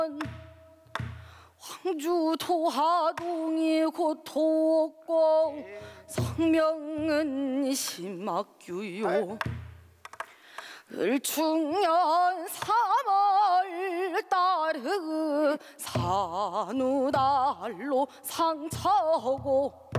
황주 도하동이 고토없고 성명은 심학규요. 을충년 3월 달의 산우달로 상처고